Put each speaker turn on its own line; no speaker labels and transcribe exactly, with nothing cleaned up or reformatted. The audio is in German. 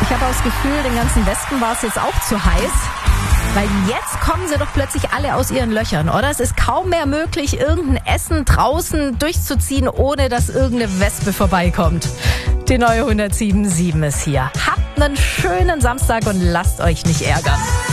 Ich habe auch das Gefühl, den ganzen Wespen war es jetzt auch zu heiß. Weil jetzt kommen sie doch plötzlich alle aus ihren Löchern, oder? Es ist kaum mehr möglich, irgendein Essen draußen durchzuziehen, ohne dass irgendeine Wespe vorbeikommt. Die neue hundertsieben Komma sieben ist hier. Habt einen schönen Samstag und lasst euch nicht ärgern.